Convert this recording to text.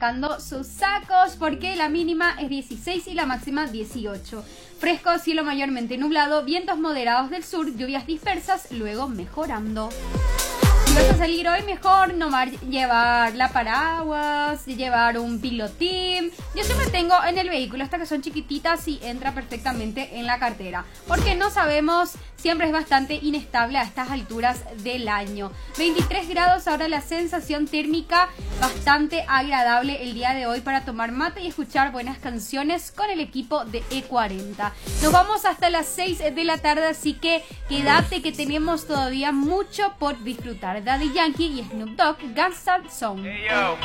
sacando sus sacos porque la mínima es 16 y la máxima 18. Fresco, cielo mayormente nublado, vientos moderados del sur, lluvias dispersas, luego mejorando. Si vas a salir hoy, mejor no llevar la paraguas, llevar un pilotín. Yo siempre tengo en el vehículo, estas que son chiquititas y entra perfectamente en la cartera. Porque no sabemos, siempre es bastante inestable a estas alturas del año. 23 grados ahora la sensación térmica, bastante agradable el día de hoy para tomar mate y escuchar buenas canciones con el equipo de E40. Nos vamos hasta las 6 de la tarde, así que quédate que tenemos todavía mucho por disfrutar. Daddy Yankee y Snoop Dogg, Gangsta Song. Hey, yo.